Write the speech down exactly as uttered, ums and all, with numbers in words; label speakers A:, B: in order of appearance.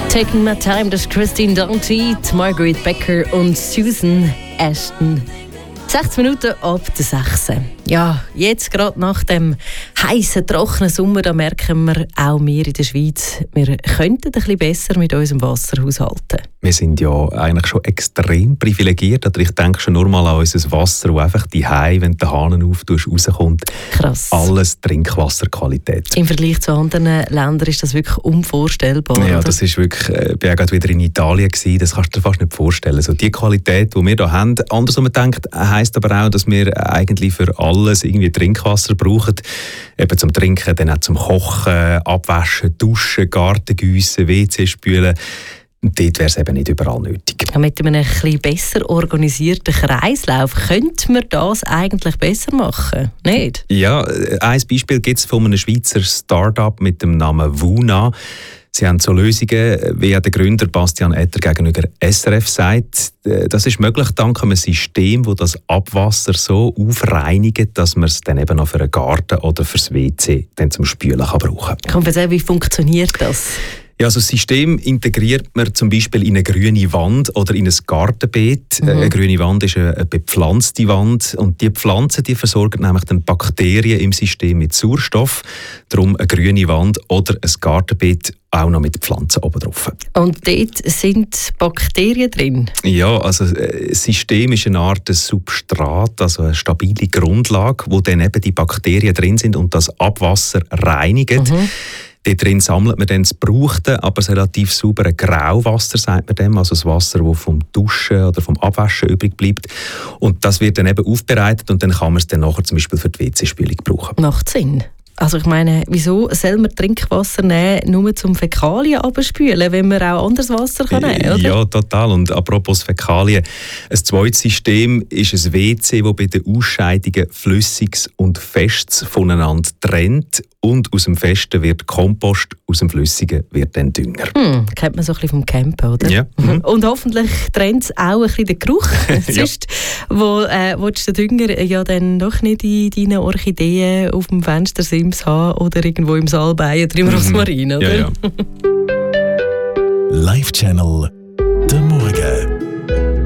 A: Taking My Time, das ist Christine Danty, Margaret Becker und Susan Ashton. sechzig Minuten ab der sechs. Ja, jetzt gerade nach dem heißen, trockenen Sommer, da merken wir auch wir in der Schweiz, wir könnten ein bisschen besser mit unserem Wasser haushalten.
B: Wir sind ja eigentlich schon extrem privilegiert. Oder ich denke schon nur mal an unser Wasser, das einfach die Hause, wenn du den Hahn auftust, rauskommt.
A: Krass.
B: Alles Trinkwasserqualität.
A: Im Vergleich zu anderen Ländern ist das wirklich unvorstellbar.
B: Ja,
A: oder?
B: das ist wirklich, ich war ja gerade wieder in Italien gewesen, das kannst du dir fast nicht vorstellen. So die Qualität, die wir hier haben, anders als man denkt, heisst aber auch, dass wir eigentlich für alles irgendwie Trinkwasser brauchen. Eben zum Trinken, dann auch zum Kochen, Abwaschen, Duschen, Garten gießen, W C spülen. Und dort wäre es eben nicht überall nötig.
A: Ja, mit einem etwas besser organisierten Kreislauf könnte man das eigentlich besser machen, nicht?
B: Ja, ein Beispiel gibt es von einem Schweizer Start-up mit dem Namen Vuna. Sie haben so Lösungen, wie der Gründer Bastian Etter gegenüber S R F sagt. Das ist möglich dank einem System, das das Abwasser so aufreinigt, dass man es dann eben noch für einen Garten oder fürs W C dann zum Spülen kann brauchen kann.
A: Kann man sagen, wie funktioniert das?
B: Ja, also das System integriert man zum Beispiel in eine grüne Wand oder in ein Gartenbeet. Mhm. Eine grüne Wand ist eine bepflanzte Wand und die Pflanzen die versorgen nämlich dann Bakterien im System mit Sauerstoff. Darum eine grüne Wand oder ein Gartenbeet auch noch mit Pflanzen oben drauf.
A: Und dort sind Bakterien drin?
B: Ja, also das System ist eine Art Substrat, also eine stabile Grundlage, wo dann eben die Bakterien drin sind und das Abwasser reinigt. Mhm. Dort drin sammelt man dann das gebrauchte, aber das relativ saubere Grauwasser, sagt man dem, also das Wasser, das vom Duschen oder vom Abwaschen übrig bleibt. Und das wird dann eben aufbereitet und dann kann man es dann nachher zum Beispiel für die W C-Spülung brauchen.
A: Macht Sinn. Also ich meine, wieso soll man Trinkwasser nehmen, nur zum Fäkalien abspülen, wenn man auch anderes Wasser kann nehmen kann, oder?
B: Ja, total. Und apropos Fäkalien, ein zweites System ist ein W C, das bei den Ausscheidungen Flüssiges und Festes voneinander trennt. Und aus dem Festen wird Kompost, aus dem Flüssigen wird dann Dünger. Hm,
A: kennt man so ein bisschen vom Campen, oder?
B: Ja. Mhm.
A: Und hoffentlich trennt es auch ein bisschen den Geruch. Sonst wo, äh, willst du den Dünger ja dann doch nicht in deinen Orchideen auf dem Fenstersims haben oder irgendwo im Salbei oder im Rosmarin, oder?
B: Ja, ja.
C: Live Channel